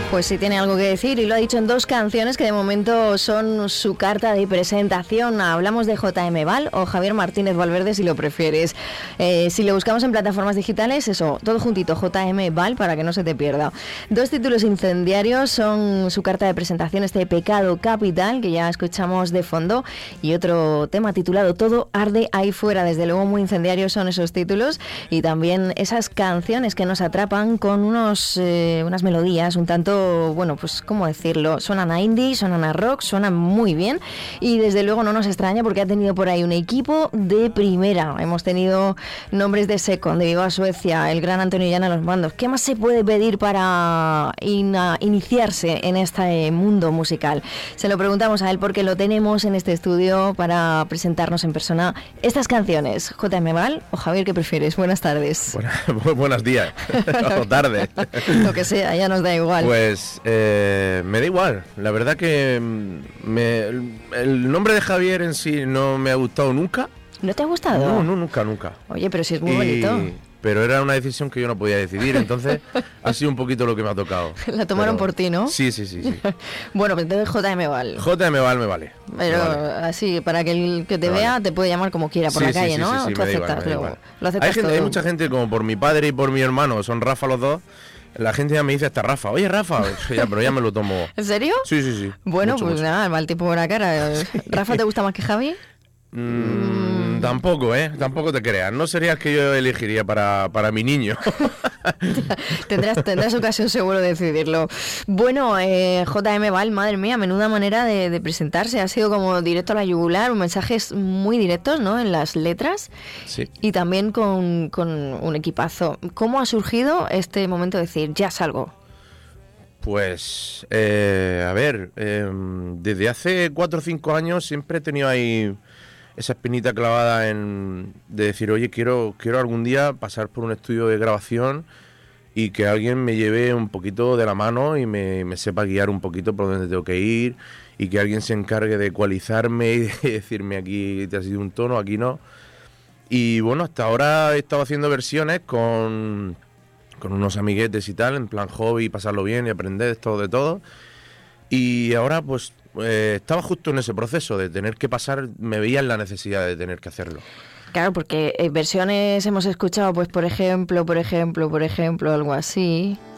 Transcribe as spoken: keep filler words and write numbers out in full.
Pues sí tiene algo que decir y lo ha dicho en dos canciones que de momento son su carta de presentación. Hablamos de J M Val o Javier Martínez Valverde si lo prefieres. Eh, si lo buscamos en plataformas digitales, eso, todo juntito, J M Val para que no se te pierda. Dos títulos incendiarios son su carta de presentación, este Pecado Capital que ya escuchamos de fondo, y otro tema titulado Todo arde ahí fuera. Desde luego muy incendiarios son esos títulos y también esas canciones que nos atrapan con unos eh, unas melodías un tanto, bueno, pues cómo decirlo, suenan a indie, suenan a rock, suenan muy bien y desde luego no nos extraña porque ha tenido por ahí un equipo de primera. Hemos tenido nombres de Second, de Viva Suecia, el gran Antonio Llana a los mandos. ¿Qué más se puede pedir para in, uh, iniciarse en este mundo musical? Se lo preguntamos a él porque lo tenemos en este estudio para presentarnos en persona estas canciones. J M Val o Javier, ¿qué prefieres? Buenas tardes. Buenas, buenos días o tarde. Lo que sea, ya nos da igual. Pues eh, me da igual, la verdad que me, el, el nombre de Javier en sí no me ha gustado nunca. ¿No te ha gustado? No, no, nunca, nunca. Oye, pero si es muy y, bonito. Pero era una decisión que yo no podía decidir, entonces ha sido un poquito lo que me ha tocado. La tomaron pero, por ti, ¿no? Sí, sí, sí, sí. Bueno, pues entonces J M Val. J M Val me vale. Pero me vale. Así, para que el que te me vea vale. te puede llamar como quiera por sí, la sí, calle, sí, ¿no? Sí, sí, Tú me aceptas, igual, me luego. igual. Lo aceptas hay, gente, todo. hay mucha gente, como por mi padre y por mi hermano, son Rafa los dos. La gente ya me dice hasta Rafa. Oye, Rafa. Ya, pero ya me lo tomo. ¿En serio? Sí, sí, sí. Bueno, mucho, pues mucho. nada, mal tipo buena cara. ¿Rafa te gusta más que Javi? Mm, mm. Tampoco, ¿eh? Tampoco te creas. No sería el que yo elegiría para, para mi niño. tendrás, tendrás ocasión seguro de decidirlo. Bueno, eh, J M Val, madre mía, menuda manera de, de presentarse. Ha sido como directo a la yugular, mensajes muy directos, ¿no? En las letras. Sí. Y también con, con un equipazo. ¿Cómo ha surgido este momento de decir, ya salgo? Pues, eh, a ver, eh, desde hace cuatro o cinco años siempre he tenido ahí esa espinita clavada en de decir, oye, quiero, quiero algún día pasar por un estudio de grabación y que alguien me lleve un poquito de la mano y me, me sepa guiar un poquito por donde tengo que ir y que alguien se encargue de ecualizarme y de decirme aquí te ha sido un tono, aquí no. Y bueno, hasta ahora he estado haciendo versiones con... con unos amiguetes y tal, en plan hobby, pasarlo bien y aprender todo de todo. Y ahora pues eh, estaba justo en ese proceso de tener que pasar, me veía en la necesidad de tener que hacerlo. Claro, porque en versiones hemos escuchado, pues por ejemplo, por ejemplo, por ejemplo, algo así.